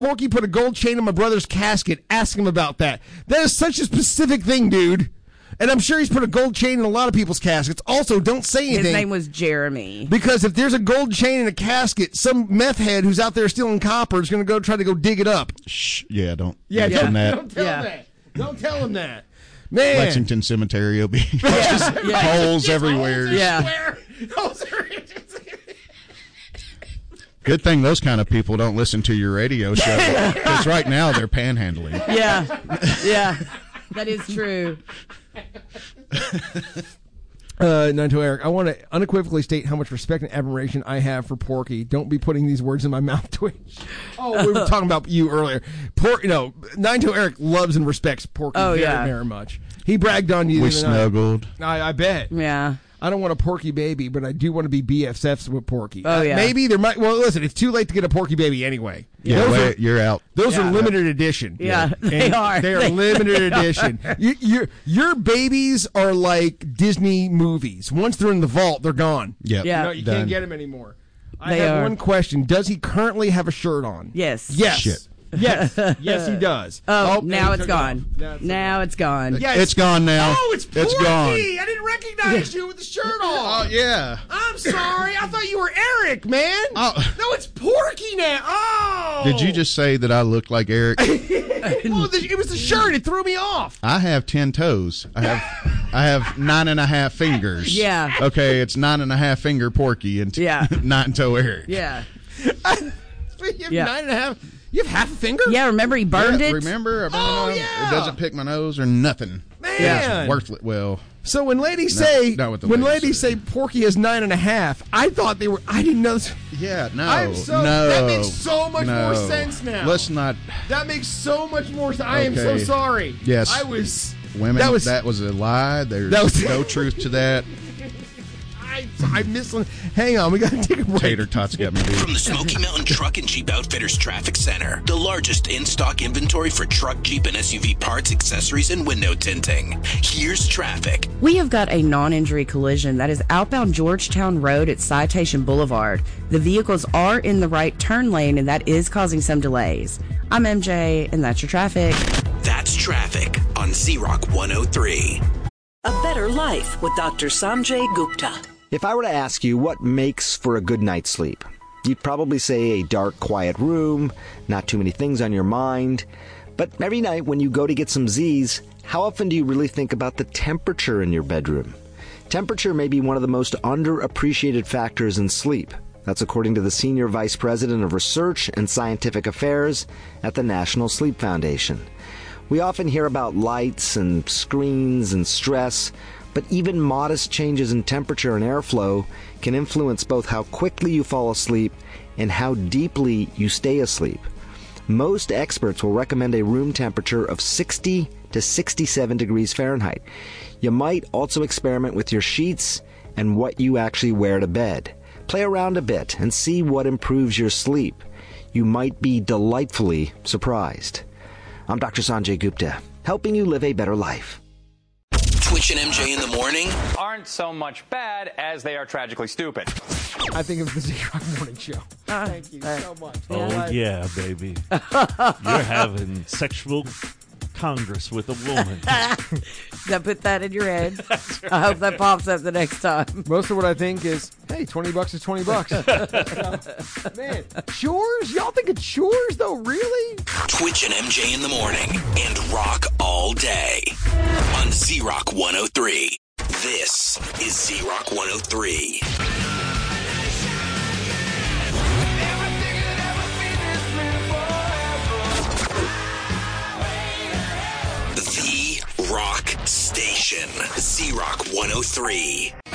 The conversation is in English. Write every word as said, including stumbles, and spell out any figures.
Porky put a gold chain on my brother's casket. Ask him about that. That is such a specific thing, dude. And I'm sure he's put a gold chain in a lot of people's caskets. Also, don't say anything. His name was Jeremy. Because if there's a gold chain in a casket, some meth head who's out there stealing copper is going to go try to go dig it up. Shh. Yeah, don't. Yeah, don't, yeah. that. don't tell Yeah. him that. Don't tell him that. Man. Lexington Cemetery will be just holes everywhere. Yeah. Good thing those kind of people don't listen to your radio show, because right now they're panhandling. Yeah. Yeah. That is true. Uh, Nanto Eric, I want to unequivocally state how much respect and admiration I have for Porky. Don't be putting these words in my mouth, Twitch. Oh, we were talking about you earlier. Por- you know, Nanto Eric loves and respects Porky Oh, very, yeah. very much. He bragged on you. We the other night. snuggled. I, I bet. Yeah. I don't want a Porky baby, but I do want to be B F Fs with Porky. Oh, Uh, yeah. maybe there might. Well, listen, it's too late to get a Porky baby anyway. Yeah, those wait, are, you're out. those Yeah. are limited edition. Yeah, they And are. They are They- limited they edition. You, you, your babies are like Disney movies. Once they're in the vault, they're gone. Yep. Yeah. You, know, you Done. can't get them anymore. I They have are. one question. Does he currently have a shirt on? Yes. Yes. Shit. Yes. Yes, he does. Oh, and now he it's took it gone. off. Now it's Now it's gone. Yeah, It's gone now. Oh, it's Porky. It's gone. I didn't recognize you with the shirt on. Oh, yeah. I'm sorry. I thought you were Eric, man. Oh. No, it's Porky now. Oh. Did you just say that I look like Eric? Well, the, it was the shirt. It threw me off. I have ten toes. I have I have nine and a half fingers. Yeah. Okay, it's nine and a half finger Porky and t- Yeah. nine toe Eric. Yeah. You have Yeah. nine and a half. You have half a finger? Yeah, remember he burned Yeah, it? Remember? I burned Oh, it off. yeah. It doesn't pick my nose or nothing. Man. It's worthless. Well, So when ladies say not what the when ladies ladies say. say Porky is nine and a half, I thought they were. I didn't know. This. yeah, no, I'm so- no. that makes so much no. more sense now. Let's not. That makes so much more sense. I am so Okay. sorry. Yes. I was. Women, That that was. was, a lie. There's That was- no truth to that. I, I missed. Hang on, we got to take a break. Tater tots got me beat. From the Smoky Mountain Truck and Jeep Outfitters Traffic Center, the largest in-stock inventory for truck, Jeep, and S U V parts, accessories, and window tinting. Here's traffic. We have got a non-injury collision that is outbound Georgetown Road at Citation Boulevard. The vehicles are in the right turn lane, and that is causing some delays. I'm M J, and that's your traffic. That's traffic on Z-Rock one oh three. A Better Life with Doctor Sanjay Gupta. If I were to ask you what makes for a good night's sleep, you'd probably say a dark, quiet room, not too many things on your mind. But every night when you go to get some Z's, how often do you really think about the temperature in your bedroom? Temperature may be one of the most underappreciated factors in sleep. That's according to the Senior Vice President of Research and Scientific Affairs at the National Sleep Foundation. We often hear about lights and screens and stress, but even modest changes in temperature and airflow can influence both how quickly you fall asleep and how deeply you stay asleep. Most experts will recommend a room temperature of sixty to sixty-seven degrees Fahrenheit. You might also experiment with your sheets and what you actually wear to bed. Play around a bit and see what improves your sleep. You might be delightfully surprised. I'm Doctor Sanjay Gupta, helping you live a better life. Twitch and M J in the morning. Aren't so much bad as they are tragically stupid. I think of the Z-Rock Morning Show. Thank you so much. Oh, yeah, baby. You're having sexual congress with a woman. That put that in your head. I hope that pops up the next time. Most of what I think is, hey, twenty bucks is twenty bucks. Man, chores? Y'all think it's chores, though? Really? Twitch and M J in the morning and rock all day on Z-Rock one oh three. This is Z-Rock one oh three. The Rock Station. Z-Rock one oh three.